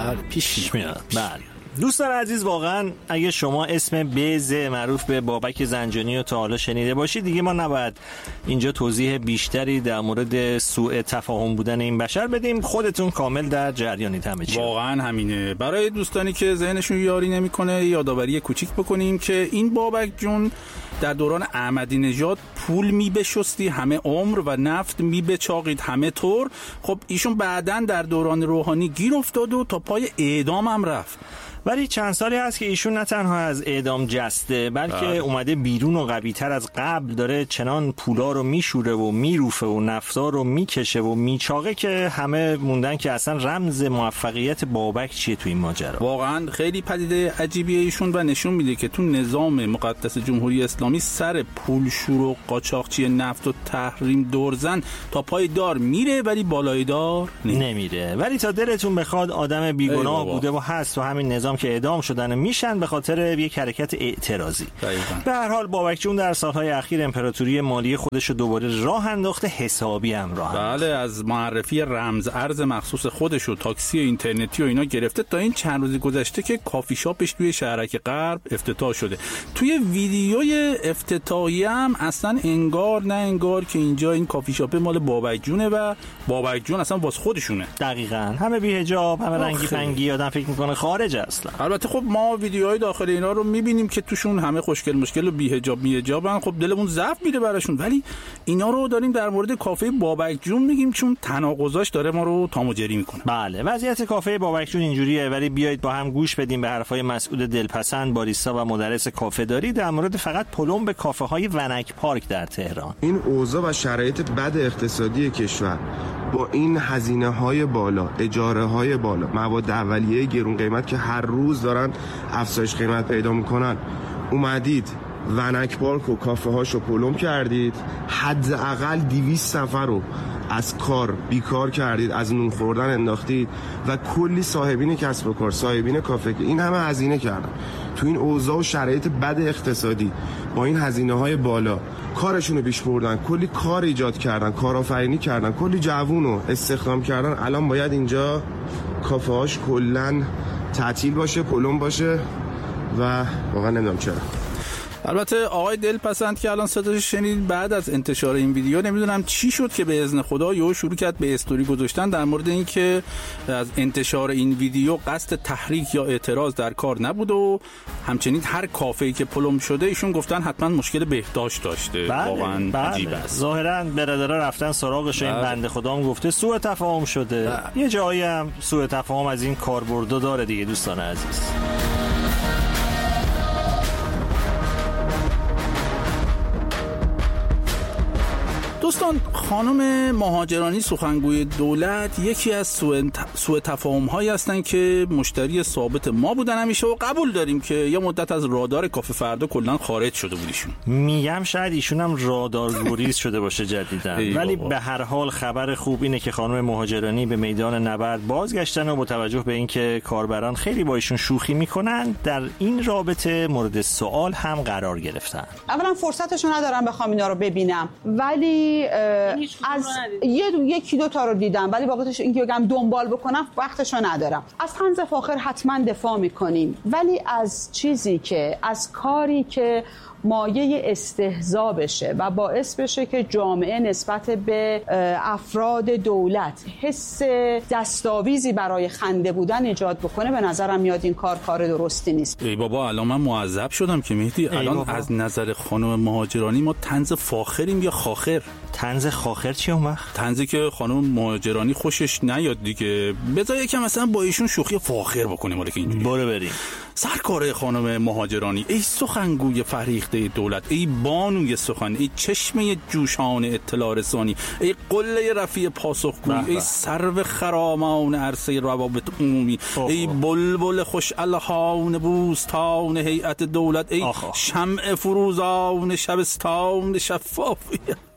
پیش میاد. بله دوستان عزیز، واقعا اگه شما اسم بز معروف به بابک زنجانی رو تا حالا شنیده باشید، دیگه ما نباید اینجا توضیح بیشتری در مورد سوء تفاهم بودن این بشر بدیم، خودتون کامل در جریانید همه چی. واقعا همینه. برای دوستانی که ذهنشون یاری نمیکنه یادآوری کوچیک بکنیم که این بابک جون در دوران احمدی نژاد پول میبشستی همه عمر و نفت میبچاقید همه طور. خب ایشون بعدن در دوران روحانی گیر افتاد و تا پای اعدام هم رفت. ولی چند سالی هست که ایشون نه تنها از اعدام جسته، بلکه اومده بیرون و قوی‌تر از قبل داره چنان پولا رو میشوره و میروفه و نفتا رو میکشه و میچاقه که همه موندن که اصلا رمز موفقیت بابک چیه تو این ماجرا. واقعا خیلی پدیده عجیبیه ایشون و نشون میده که تو نظام مقدس جمهوری اسلامی سر پولشور و قاچاقچی نفت و تحریم دورزن تا پای دار میره ولی بالای دار نمیره. ولی تا دلتون بخواد آدم بیگناه بوده و هست و همین نظام که اعدام شدن میشن به خاطر یک حرکت اعتراضی. به هر حال بابک جون در سالهای اخیر امپراتوری مالی خودش رو دوباره راه انداخته، حسابی هم راه انداخته. بله، از معرفی رمز ارز مخصوص خودش و تاکسی اینترنتی و اینا گرفته تا این چند روزی گذشته که کافی شاپش توی شهرک غرب افتتاح شده. توی ویدیوی افتتاحی هم اصلا انگار نه انگار که اینجا این کافی شاپ مال بابک جونه و بابک جون اصلا واسه خودشونه. دقیقاً، همه بی حجاب، همه رنگی پنگی، آدم فکر میکنه خارج اصلا. البته خب ما ویدیوهای داخل اینا رو میبینیم که توشون همه خوشگل مشکل و بی‌حجاب می‌حجابن، خب دلمون ضعف میره براشون، ولی اینا رو داریم در مورد کافه بابک جون میگیم چون تناقضاش داره ما رو تاموجری میکنه. بله، وضعیت کافه بابک جون اینجوریه، ولی بیایید با هم گوش بدیم به حرفای مسعود دلپسند، باریستا و مدرس کافه داری در مورد فقط پلم به کافه های ونک پارک در تهران. این اوضاع و شرایط بد اقتصادی کشور با این هزینه‌های بالا، اجاره‌های بالا، مواد اولیه گرون قیمت که هر روز دارن افزایش قیمت پیدا میکنن، اومدید ونک پارک و کافه هاشو پلم کردید، حداقل 200 نفر رو از کار بیکار کردید، از نون خوردن انداختید و کلی صاحبین کسب و کار، صاحبین کافه که این همه هزینه کردن تو این اوضاع و شرایط بد اقتصادی با این هزینه‌های بالا کارشون رو پیش بردن، کلی کار ایجاد کردن، کارآفرینی کردن، کلی جوون رو استخدام کردن. الان باید اینجا کافه هاش کلن تعطیل باشه، پلم باشه و واقعا نمیدونم چرا. البته آقای دلپسند که الان صداش شنید بعد از انتشار این ویدیو نمیدونم چی شد که به اذن خدا یهو شروع کرد به استوری گذاشتن در مورد این که از انتشار این ویدیو قصد تحریک یا اعتراض در کار نبود و همچنین هر کافه‌ای که پلم شده ایشون گفتن حتما مشکل بهداشت داشته. واقعا عجیب است. ظاهرا برادرها رفتن سراغش، این بنده خدا هم گفته سوء تفاهم شده. یه جایی هم سوء تفاهم از این کاربردا داره دیگه دوستان عزیز. دوستان، خانم مهاجرانی سخنگوی دولت یکی از سوء تفاهم‌هایی هستن که مشتری ثابت ما بودن همیشه و قبول داریم که یه مدت از رادار کافه فردا کلاً خارج شده بودیشون. میگم شاید ایشون هم رادار گریز شده باشه جدیدن، ولی به هر حال خبر خوب اینه که خانم مهاجرانی به میدان نبرد بازگشتن و با توجه به اینکه کاربران خیلی با ایشون شوخی میکنن در این رابطه مورد سوال هم قرار گرفتن. اولا فرصتشو ندارم بخوام اینا رو ببینم، ولی از یکی دو تا رو دیدم، ولی واقعیتش اینکه بگم دنبال بکنم وقتشو ندارم. از طنز فاخر حتما دفاع میکنیم، ولی از چیزی که از کاری که مایه استهزا بشه و باعث بشه که جامعه نسبت به افراد دولت حس دستاویزی برای خنده بودن ایجاد بکنه، به نظرم میاد این کار درستی نیست. ای بابا، الان من معذب شدم که مهدی الان بابا. از نظر خانم مهاجرانی ما طنز فاخریم یا خاخر؟ طنز خاخر چی اون وقت؟ طنزی که خانم مهاجرانی خوشش نیاد دیگه. بذار یکم مثلا با ایشون شوخی فاخر بکنیم ولی که اینجوری. برو بریم. سرکار خانم مهاجرانی، ای سخنگوی فریخته دولت، ای بانوی سخن، ای چشمه جوشان اطلاع رسانی، ای قله رفیع پاسخگوی، ای سرو خرامان عرصه روابط عمومی، ای بلبل خوش الهان بوستان هیئت دولت، ای شمع فروزان شبستان شفافی.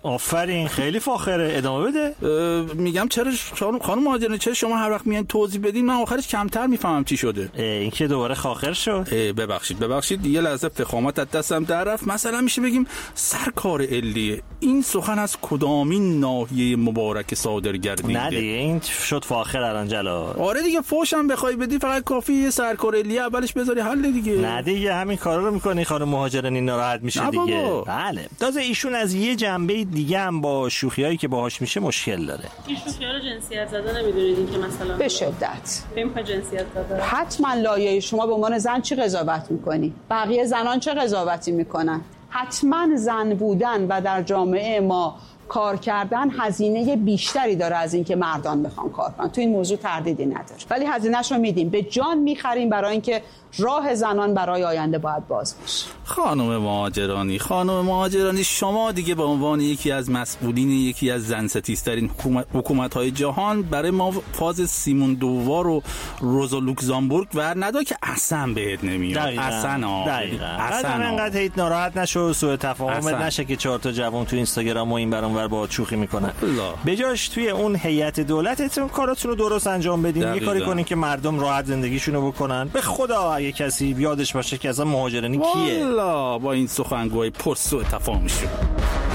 آفرین، خیلی فاخره. ادامه بده. میگم چرا خانم مهاجرانی، چرا شما هر وقت میان توضیح بدین من آخرش کمتر میفهمم چی شده؟ این که دوباره خاخر شد. ببخشید یه لحظه فخامت از دستم در رفت. مثلا میشه بگیم سرکار علیه، این سخن از کدامین ناحیه مبارک صادر گردیده؟ نه دیگه این شد فاخر الان جلال. آره دیگه، فوشم بخوای بدی فقط کافیه سرکار علیه اولش بذاری حل دیگه. نه دیگه همین کارا رو میکنی خانم مهاجرانی ناراحت میشه دیگه. بله. تازه ایشون از یه جنبه دیگه هم با شوخیایی که باهاش میشه مشکل داره. این شوخی‌ها رو جنسیت زده نمیدونید که مثلا به شدت فهم جنسیت زده. حتما لایه شما به عنوان زن چی قضاوت میکنی؟ بقیه زنان چه قضاوتی میکنن؟ حتما زن بودن و در جامعه ما کار کردن هزینه بیشتری داره از این که مردان بخوان کار کنن. تو این موضوع تردیدی نداره، ولی هزینه‌اش رو میدیم، به جان میخریم برای اینکه راه زنان برای آینده باید باز بشه. خانم مهاجرانی شما دیگه به عنوان یکی از مسئولین یکی از زن ستیزترین حکومت‌های جهان برای ما فاز سیمون دووار و روزا لوکزامبورگ ور ندا که اصلا بهت نمیاد. اصلا انقدر هیت ناراحت نشو، سوء تفاهم نشه که 4 تا جوان تو اینستاگرام و این برام ور با شوخی میکنن. بجاش توی اون هیئت دولتتون کاراتون رو درست انجام بدین. یه کاری کنین که مردم راحت زندگیشونو بکنن. به خدا اگه کسی یادش باشه که اصلا مهاجرانی کیه، والا با این سخنگوی پر سوء تفاهم شد.